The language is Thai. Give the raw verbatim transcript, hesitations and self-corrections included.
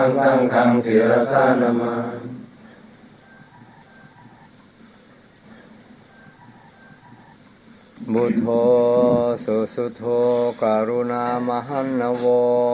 สังฆังศิรสานามาบุโธสุสุโธกรุณามหันนโว